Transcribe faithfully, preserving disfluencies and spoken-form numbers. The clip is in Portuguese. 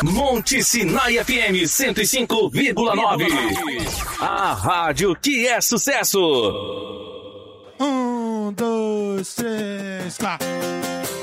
Monte Sinai F M cento e cinco vírgula nove. A rádio que é sucesso. Um, dois, três, quatro.